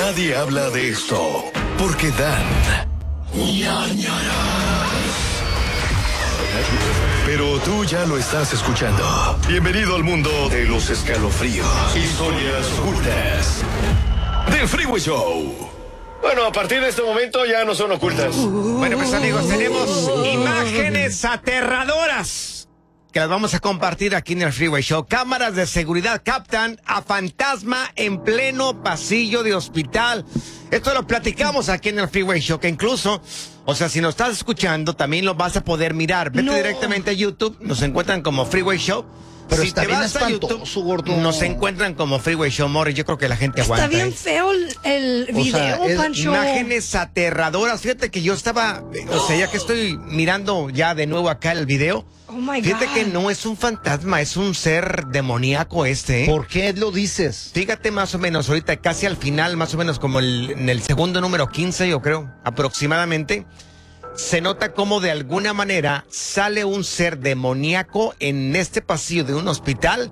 nadie habla de esto, porque dan ñañaras. Pero tú ya lo estás escuchando. Bienvenido al mundo de los escalofríos, historias ocultas del Freeway Show. Bueno, a partir de este momento ya no son ocultas. Bueno, pues amigos, tenemos imágenes aterradoras que las vamos a compartir aquí en el Freeway Show. Cámaras de seguridad captan a fantasma en pleno pasillo de hospital. Esto lo platicamos aquí en el Freeway Show, que incluso, o sea, si nos estás escuchando, también lo vas a poder mirar. Vete directamente a YouTube, nos encuentran como Freeway Show. Pero si está te bien vas a YouTube, gordo. nos encuentran como Freeway Show More. Yo creo que la gente aguanta. Está bien feo el video, Pancho. Imágenes aterradoras. Fíjate que yo estaba, o sea, ya que estoy mirando ya de nuevo acá el video. Oh my Fíjate God. que no es un fantasma, es un ser demoníaco este. ¿Por qué lo dices? Fíjate más o menos, ahorita casi al final, más o menos como en el segundo número 15, yo creo, aproximadamente. Se nota como de alguna manera sale un ser demoníaco en este pasillo de un hospital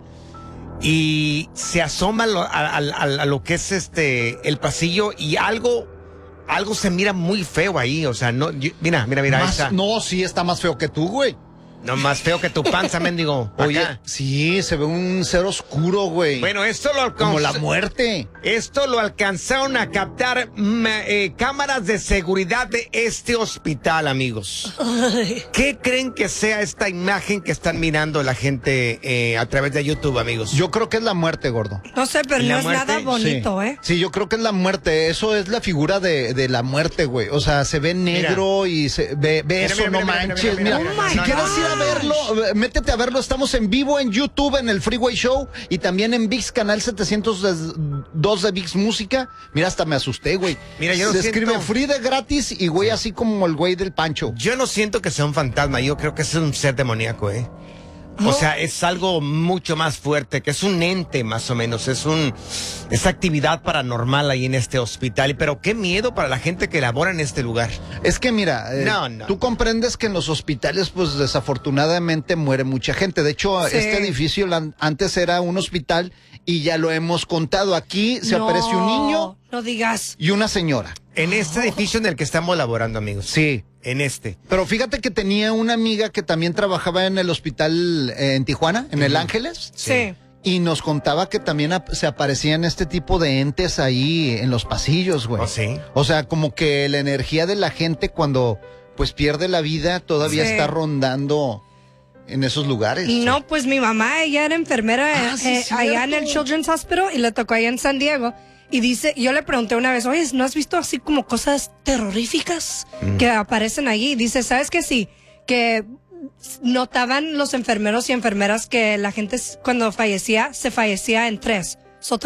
y se asoma a lo que es el pasillo y algo se mira muy feo ahí, o sea, no, mira, ahí está. No, sí está más feo que tú, güey. No, más feo que tu panza, mendigo. Oye, Acá. sí, se ve un ser oscuro, güey. Bueno, esto lo como la muerte. Esto lo alcanzaron a captar cámaras de seguridad de este hospital, amigos. ¿Qué creen que sea esta imagen que están mirando la gente a través de YouTube, amigos? Yo creo que es la muerte, gordo. No sé, pero ¿La no es muerte? nada bonito, sí. ¿eh? Sí, yo creo que es la muerte. Eso es la figura de la muerte, güey. O sea, se ve negro y se ve eso, no manches. Mira, si quieres ir a verlo, métete a verlo. Estamos en vivo en YouTube, en el Freeway Show y también en VIX, canal 702 de VIX Música. Mira, hasta me asusté, güey. Mira, yo se siento... escribe free de gratis y güey, así como el güey del Pancho. Yo no siento que sea un fantasma, yo creo que es un ser demoníaco, ¿eh? O sea, es algo mucho más fuerte, que es un ente más o menos, es actividad paranormal ahí en este hospital, pero qué miedo para la gente que labora en este lugar. Es que mira, No. tú comprendes que en los hospitales pues desafortunadamente muere mucha gente. De hecho, Sí. este edificio antes era un hospital y ya lo hemos contado. Aquí se apareció un niño No digas. y una señora. En este edificio en el que estamos laborando, amigos. Sí. En este. Pero fíjate que tenía una amiga que también trabajaba en el hospital en Tijuana, en el Ángeles. Sí. Y nos contaba que también se aparecían este tipo de entes ahí en los pasillos, güey. ¿Oh, sí? O sea, como que la energía de la gente cuando pues pierde la vida todavía Sí. está rondando en esos lugares. No, pues mi mamá, ella era enfermera Sí, allá en el cierto. Children's Hospital y le tocó allá en San Diego. Y dice, yo le pregunté una vez, oye, ¿no has visto así como cosas terroríficas que aparecen allí? Y dice, ¿sabes qué? Sí, que notaban los enfermeros y enfermeras que la gente cuando fallecía, se fallecía en 3.